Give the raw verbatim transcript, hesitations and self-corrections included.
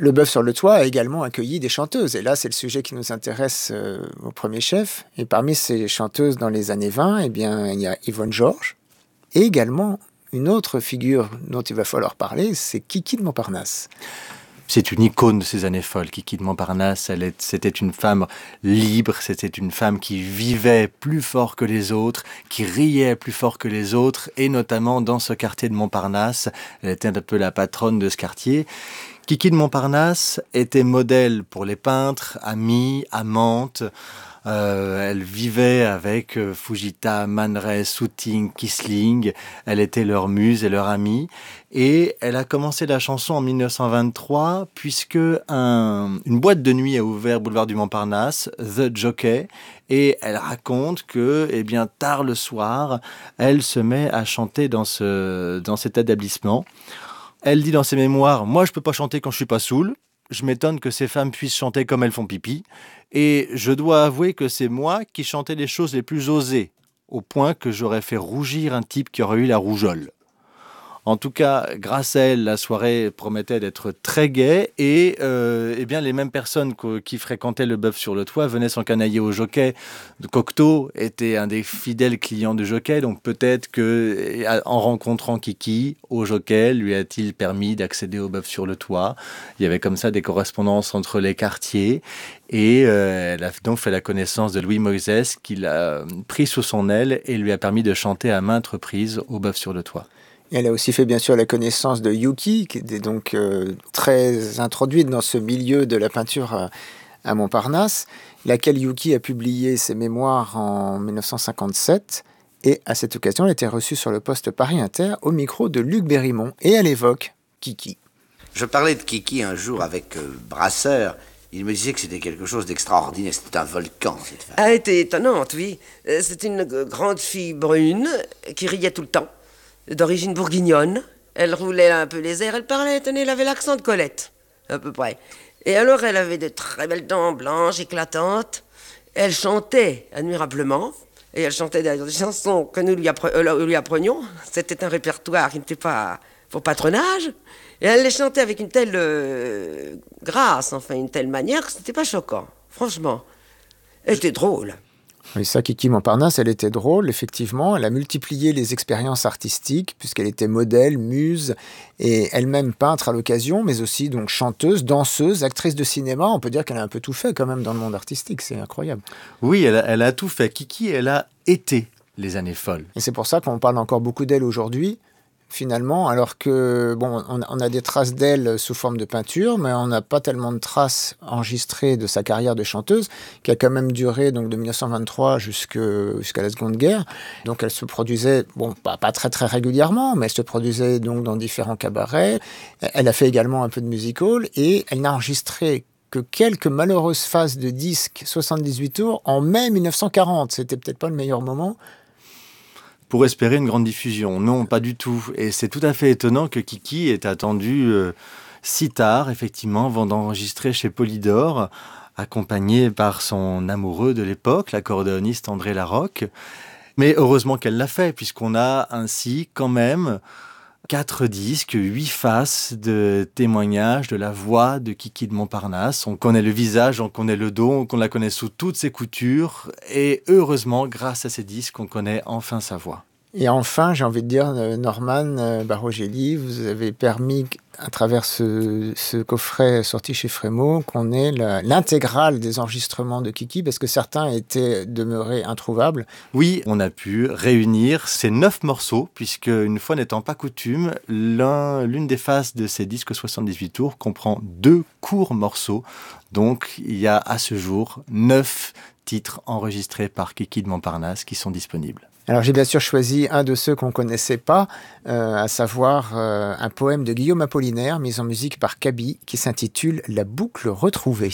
Le Bœuf sur le Toit a également accueilli des chanteuses. Et là, c'est le sujet qui nous intéresse euh, au premier chef. Et parmi ces chanteuses dans les années vingt, eh bien, il y a Yvonne Georges. Et également, une autre figure dont il va falloir parler, c'est Kiki de Montparnasse. C'est une icône de ces années folles. Kiki de Montparnasse, elle est, c'était une femme libre, c'était une femme qui vivait plus fort que les autres, qui riait plus fort que les autres, et notamment dans ce quartier de Montparnasse. Elle était un peu la patronne de ce quartier. Kiki de Montparnasse était modèle pour les peintres, amis, amantes. Euh, elle vivait avec euh, Fujita, Man Ray, Souting, Kisling. Elle était leur muse et leur amie. Et elle a commencé la chanson en dix-neuf cent vingt-trois puisque un, une boîte de nuit a ouvert boulevard du Montparnasse, The Jockey. Et elle raconte que, eh bien, tard le soir, elle se met à chanter dans, ce, dans cet établissement. Elle dit dans ses mémoires « Moi, je peux pas chanter quand je suis pas saoul. Je m'étonne que ces femmes puissent chanter comme elles font pipi. Et je dois avouer que c'est moi qui chantais les choses les plus osées, au point que j'aurais fait rougir un type qui aurait eu la rougeole. » En tout cas, grâce à elle, la soirée promettait d'être très gaie et euh, eh bien, les mêmes personnes qui fréquentaient le Bœuf sur le Toit venaient s'encanailler au Jockey. Cocteau était un des fidèles clients du Jockey, donc peut-être qu'en rencontrant Kiki au Jockey, lui a-t-il permis d'accéder au Bœuf sur le Toit. Il y avait comme ça des correspondances entre les quartiers et euh, elle a donc fait la connaissance de Louis Moïse qui l'a pris sous son aile et lui a permis de chanter à maintes reprises au Bœuf sur le Toit. Elle a aussi fait bien sûr la connaissance de Yuki, qui était donc euh, très introduite dans ce milieu de la peinture à, à Montparnasse, laquelle Yuki a publié ses mémoires en dix-neuf cent cinquante-sept. Et à cette occasion, elle a été reçue sur le poste Paris Inter au micro de Luc Berrimont. Et elle évoque Kiki. Je parlais de Kiki un jour avec euh, Brasseur. Il me disait que c'était quelque chose d'extraordinaire, c'était un volcan, cette femme. Elle était étonnante, oui. C'était une grande fille brune qui riait tout le temps. D'origine bourguignonne, elle roulait un peu les airs, elle parlait, tenez, elle avait l'accent de Colette, à peu près. Et alors elle avait de très belles dents blanches, éclatantes, elle chantait admirablement, et elle chantait d'ailleurs des chansons que nous lui, appre- euh, lui apprenions, c'était un répertoire qui n'était pas pour patronage, et elle les chantait avec une telle euh, grâce, enfin une telle manière, que c'était pas choquant, franchement. Elle était drôle. Oui, ça, Kiki Montparnasse, elle était drôle, effectivement. Elle a multiplié les expériences artistiques, puisqu'elle était modèle, muse, et elle-même peintre à l'occasion, mais aussi donc chanteuse, danseuse, actrice de cinéma. On peut dire qu'elle a un peu tout fait quand même dans le monde artistique, c'est incroyable. Oui, elle a, elle a tout fait. Kiki, elle a été les années folles. Et c'est pour ça qu'on parle encore beaucoup d'elle aujourd'hui, finalement, alors que, bon, on, on a des traces d'elle sous forme de peinture, mais on n'a pas tellement de traces enregistrées de sa carrière de chanteuse, qui a quand même duré donc de dix-neuf cent vingt-trois jusque, jusqu'à la Seconde Guerre. Donc elle se produisait, bon, pas, pas très très régulièrement, mais elle se produisait donc dans différents cabarets. Elle a fait également un peu de music-hall, et elle n'a enregistré que quelques malheureuses phases de disques soixante-dix-huit tours en mai dix-neuf cent quarante. C'était peut-être pas le meilleur moment pour espérer une grande diffusion. Non, pas du tout. Et c'est tout à fait étonnant que Kiki ait attendu euh, si tard, effectivement, avant d'enregistrer chez Polydor, accompagnée par son amoureux de l'époque, l'accordéoniste André Larocque. Mais heureusement qu'elle l'a fait, puisqu'on a ainsi quand même quatre disques, huit faces de témoignages de la voix de Kiki de Montparnasse. On connaît le visage, on connaît le dos, on la connaît sous toutes ses coutures. Et heureusement, grâce à ces disques, on connaît enfin sa voix. Et enfin, j'ai envie de dire, Norman Barogeli, vous avez permis, à travers ce, ce coffret sorti chez Frémaux, qu'on ait la, l'intégrale des enregistrements de Kiki, parce que certains étaient demeurés introuvables. Oui, on a pu réunir ces neuf morceaux, puisque, une fois n'étant pas coutume, l'un, l'une des faces de ces disques soixante-dix-huit tours comprend deux courts morceaux. Donc, il y a à ce jour neuf titres enregistrés par Kiki de Montparnasse qui sont disponibles. Alors j'ai bien sûr choisi un de ceux qu'on ne connaissait pas, euh, à savoir euh, un poème de Guillaume Apollinaire mis en musique par Kaby qui s'intitule « La boucle retrouvée ».